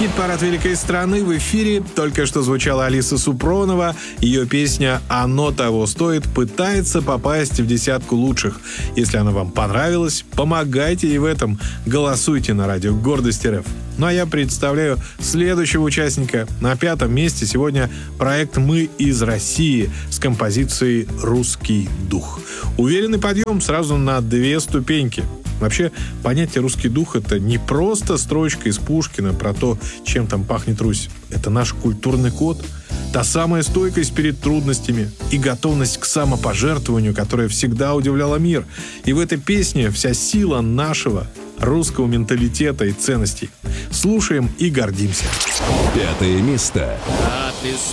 Хит-парад великой страны в эфире. Только что звучала Алиса Супронова. Ее песня «Оно того стоит» пытается попасть в десятку лучших. Если она вам понравилась, помогайте ей в этом. Голосуйте на радио «Гордость РФ». Ну а я представляю следующего участника. На 5-м месте сегодня проект «Мы из России» с композицией «Русский дух». Уверенный подъем сразу на 2 ступеньки. Вообще, понятие «русский дух» — это не просто строчка из Пушкина про то, чем там пахнет Русь. Это наш культурный код, та самая стойкость перед трудностями и готовность к самопожертвованию, которая всегда удивляла мир. И в этой песне вся сила нашего русского менталитета и ценностей. Слушаем и гордимся. 5-е место.